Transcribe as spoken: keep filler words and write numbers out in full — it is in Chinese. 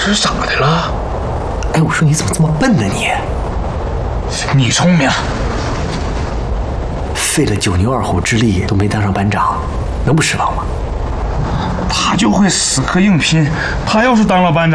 是咋的了？ 哎，我说你怎么这么笨呢你？ 你聪明， 费了九牛二虎之力都没当上班长，能不失望吗？ 他就会死磕硬拼，他要是当了班长。